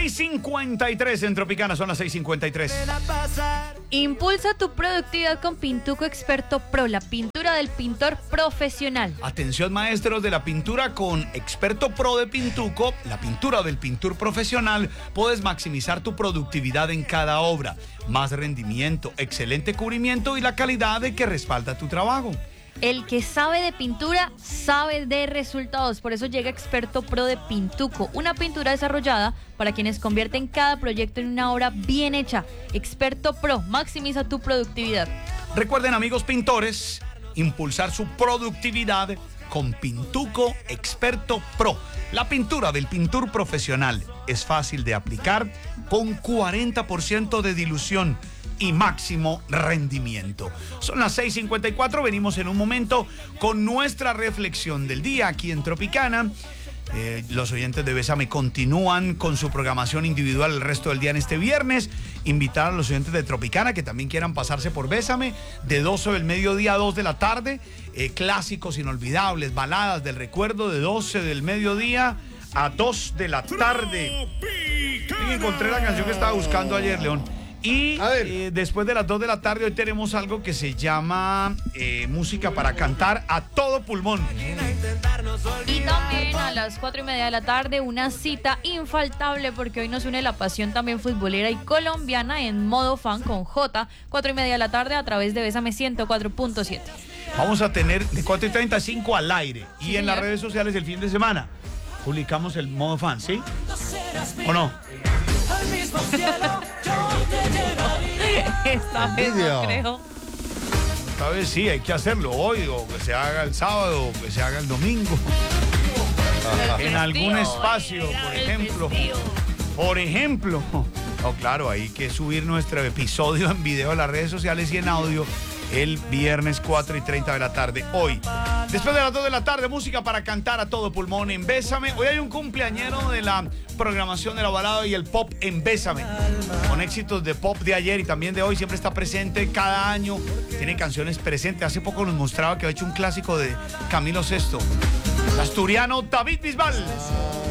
6:53 en Tropicana, son las 6:53. Impulsa tu productividad con Pintuco Experto Pro, la pintura del pintor profesional. Atención, maestros de la pintura, con Experto Pro de Pintuco, la pintura del pintor profesional, puedes maximizar tu productividad en cada obra. Más rendimiento, excelente cubrimiento y la calidad de que respalda tu trabajo. El que sabe de pintura, sabe de resultados. Por eso llega Experto Pro de Pintuco, una pintura desarrollada para quienes convierten cada proyecto en una obra bien hecha. Experto Pro, maximiza tu productividad. Recuerden, amigos pintores, impulsar su productividad con Pintuco Experto Pro. La pintura del pintor profesional es fácil de aplicar, con 40% de dilución y máximo rendimiento. Son las 6:54, venimos en un momento con nuestra reflexión del día aquí en Tropicana. Los oyentes de Bésame continúan con su programación individual el resto del día en este viernes. Invitar a los oyentes de Tropicana que también quieran pasarse por Bésame de 12 del mediodía a 2 de la tarde. Clásicos inolvidables, baladas del recuerdo de 12 del mediodía a 2 de la tarde. Y encontré la canción que estaba buscando ayer, León. Y después de las 2 de la tarde hoy tenemos algo que se llama música para cantar a todo pulmón. Y también a las 4:30 de la tarde una cita infaltable, porque hoy nos une la pasión también futbolera y colombiana en modo fan con J, 4:30 de la tarde a través de Bésame 104.7. Vamos a tener de 4:35 al aire y sí, en las redes sociales el fin de semana publicamos el modo fan, ¿sí? ¿O no? Esta vez no creo. Esta vez sí, hay que hacerlo hoy, o que se haga el sábado, o que se haga el domingo. En algún espacio, por ejemplo. Por ejemplo. No, claro, hay que subir nuestro episodio en video a las redes sociales y en audio el viernes 4:30 de la tarde. Hoy, después de las 2 de la tarde, música para cantar a todo pulmón en Bésame. Hoy hay un cumpleañero de la programación de la balada y el pop en Bésame, con éxitos de pop de ayer y también de hoy. Siempre está presente cada año, tiene canciones presentes. Hace poco nos mostraba que ha hecho un clásico de Camilo VI, el asturiano David Bisbal.